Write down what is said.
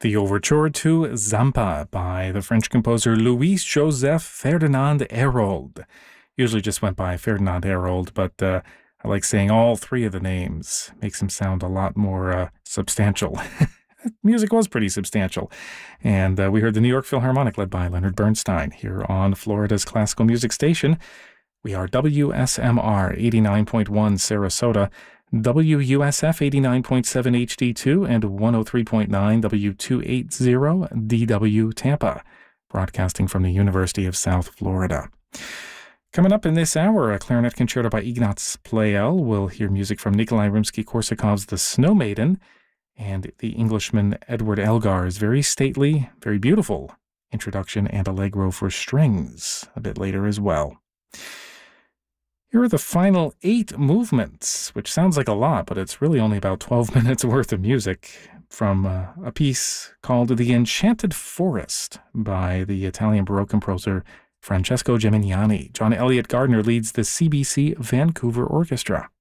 The overture to Zampa by the French composer Louis-Joseph Ferdinand Hérold. Usually just went by Ferdinand Hérold, but I like saying all three of the names. Makes him sound a lot more substantial. Music was pretty substantial. And we heard the New York Philharmonic led by Leonard Bernstein here on Florida's classical music station. We are WSMR 89.1 Sarasota, WUSF 89.7 HD2, and 103.9 W280 DW Tampa, broadcasting from the University of South Florida. Coming up in this hour, a clarinet concerto by Ignaz Pleyel. We'll hear music from Nikolai Rimsky-Korsakov's The Snow Maiden, and the Englishman Edward Elgar's very stately, very beautiful introduction and allegro for strings a bit later as well. Here are the final 8 movements, which sounds like a lot, but it's really only about 12 minutes worth of music from a piece called The Enchanted Forest by the Italian Baroque composer Francesco Gemignani. John Elliott Gardner leads the CBC Vancouver Orchestra.